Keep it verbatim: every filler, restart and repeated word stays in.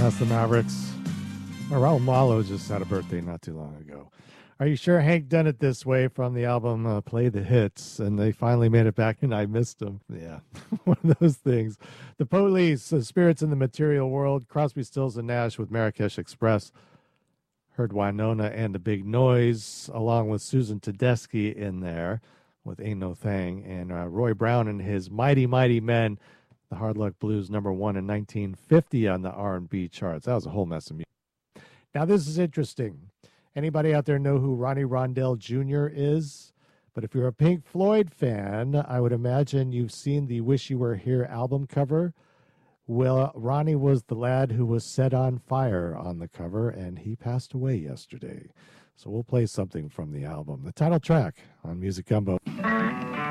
That's the Mavericks. Raul Malo just had a birthday not too long ago. Are you sure Hank done it this way from the album uh, Play the Hits? And they finally made it back and I missed them. Yeah, one of those things. The Police, uh, Spirits in the Material World, Crosby, Stills, and Nash with Marrakesh Express. Heard Winona and the Big Noise, along with Susan Tedeschi in there with Ain't No Thing. And uh, Roy Brown and his Mighty Mighty Men, the Hard Luck Blues, number one in nineteen fifty on the R and B charts. That was a whole mess of music. Now, this is interesting. Anybody out there know who Ronnie Rondell Junior is? But if you're a Pink Floyd fan, I would imagine you've seen the Wish You Were Here album cover. Well, Ronnie was the lad who was set on fire on the cover, and he passed away yesterday. So we'll play something from the album, the title track on Music Gumbo.